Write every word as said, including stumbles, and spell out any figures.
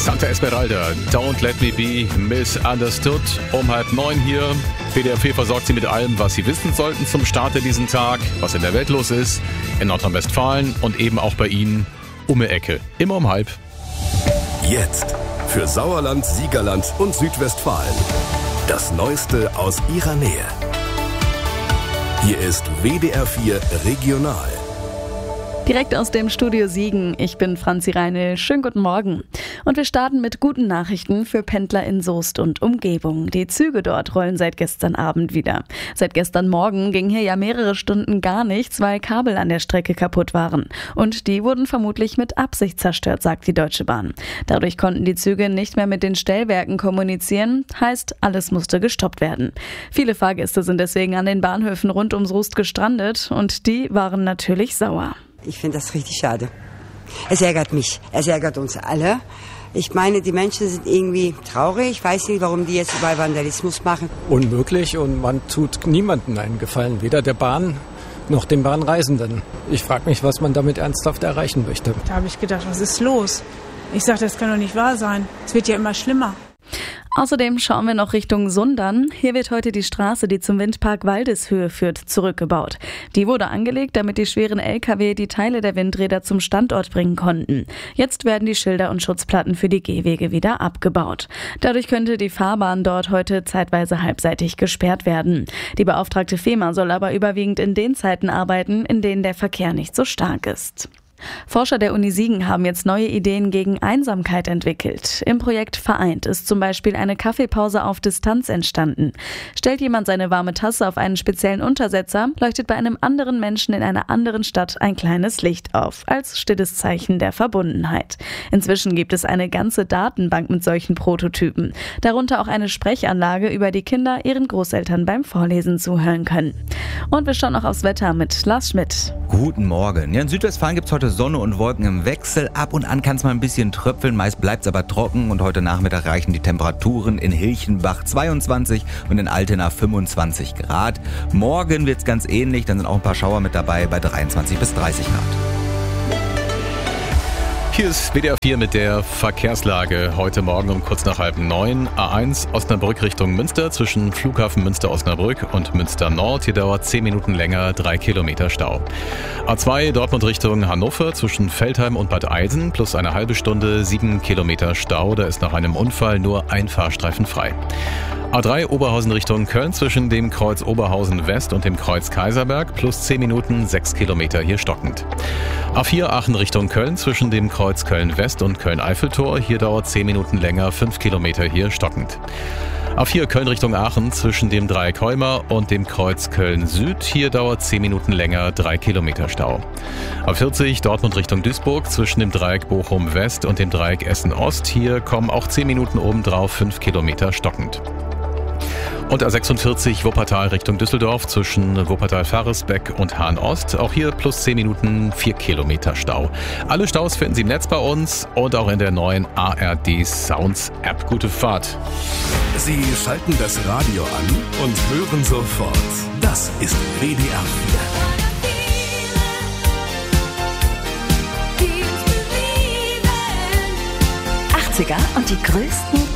Santa Esmeralda, Don't Let Me Be Misunderstood. Um halb neun hier. W D R vier versorgt Sie mit allem, was Sie wissen sollten zum Start in diesen Tag, was in der Welt los ist, in Nordrhein-Westfalen und eben auch bei Ihnen um die Ecke. Immer um halb. Jetzt für Sauerland, Siegerland und Südwestfalen. Das Neueste aus Ihrer Nähe. Hier ist W D R vier Regional. Direkt aus dem Studio Siegen. Ich bin Franzi Reine. Schönen guten Morgen. Und wir starten mit guten Nachrichten für Pendler in Soest und Umgebung. Die Züge dort rollen seit gestern Abend wieder. Seit gestern Morgen ging hier ja mehrere Stunden gar nichts, weil Kabel an der Strecke kaputt waren. Und die wurden vermutlich mit Absicht zerstört, sagt die Deutsche Bahn. Dadurch konnten die Züge nicht mehr mit den Stellwerken kommunizieren. Heißt, alles musste gestoppt werden. Viele Fahrgäste sind deswegen an den Bahnhöfen rund um Soest gestrandet und die waren natürlich sauer. Ich finde das richtig schade. Es ärgert mich, es ärgert uns alle. Ich meine, die Menschen sind irgendwie traurig. Ich weiß nicht, warum die jetzt überall Vandalismus machen. Unmöglich und man tut niemandem einen Gefallen, weder der Bahn noch den Bahnreisenden. Ich frage mich, was man damit ernsthaft erreichen möchte. Da habe ich gedacht, was ist los? Ich sage, das kann doch nicht wahr sein. Es wird ja immer schlimmer. Außerdem schauen wir noch Richtung Sundern. Hier wird heute die Straße, die zum Windpark Waldeshöhe führt, zurückgebaut. Die wurde angelegt, damit die schweren L K W die Teile der Windräder zum Standort bringen konnten. Jetzt werden die Schilder und Schutzplatten für die Gehwege wieder abgebaut. Dadurch könnte die Fahrbahn dort heute zeitweise halbseitig gesperrt werden. Die beauftragte FEMA soll aber überwiegend in den Zeiten arbeiten, in denen der Verkehr nicht so stark ist. Forscher der Uni Siegen haben jetzt neue Ideen gegen Einsamkeit entwickelt. Im Projekt Vereint ist zum Beispiel eine Kaffeepause auf Distanz entstanden. Stellt jemand seine warme Tasse auf einen speziellen Untersetzer, leuchtet bei einem anderen Menschen in einer anderen Stadt ein kleines Licht auf, als stilles Zeichen der Verbundenheit. Inzwischen gibt es eine ganze Datenbank mit solchen Prototypen. Darunter auch eine Sprechanlage, über die Kinder ihren Großeltern beim Vorlesen zuhören können. Und wir schauen noch aufs Wetter mit Lars Schmidt. Guten Morgen. Ja, in Südwestfalen gibt es heute Sonne und Wolken im Wechsel. Ab und an kann es mal ein bisschen tröpfeln, meist bleibt es aber trocken. Und heute Nachmittag reichen die Temperaturen in Hilchenbach zweiundzwanzig und in Altena fünfundzwanzig Grad. Morgen wird es ganz ähnlich, dann sind auch ein paar Schauer mit dabei bei dreiundzwanzig bis dreißig Grad. Hier ist W D R vier mit der Verkehrslage. Heute Morgen um kurz nach halb neun. A eins Osnabrück Richtung Münster zwischen Flughafen Münster-Osnabrück und Münster Nord. Hier dauert zehn Minuten länger, drei Kilometer Stau. A zwei Dortmund Richtung Hannover zwischen Veltheim und Bad Eilsen plus eine halbe Stunde, sieben Kilometer Stau. Da ist nach einem Unfall nur ein Fahrstreifen frei. A drei Oberhausen Richtung Köln zwischen dem Kreuz Oberhausen West und dem Kreuz Kaiserberg plus zehn Minuten, sechs Kilometer hier stockend. A vier Aachen Richtung Köln zwischen dem Kreuz Köln West und Köln-Eiffeltor. Hier dauert zehn Minuten länger, fünf Kilometer hier stockend. A vier Köln Richtung Aachen zwischen dem Dreieck Heumer und dem Kreuz Köln Süd. Hier dauert zehn Minuten länger, drei Kilometer Stau. A vierzig Dortmund Richtung Duisburg zwischen dem Dreieck Bochum West und dem Dreieck Essen Ost. Hier kommen auch zehn Minuten obendrauf, fünf Kilometer stockend. Und A sechsundvierzig Wuppertal Richtung Düsseldorf zwischen Wuppertal-Faresbeck und Hahn-Ost. Auch hier plus zehn Minuten, vier Kilometer Stau. Alle Staus finden Sie im Netz bei uns und auch in der neuen A R D Sounds App. Gute Fahrt. Sie schalten das Radio an und hören sofort. Das ist W D R vier. achtziger und die größten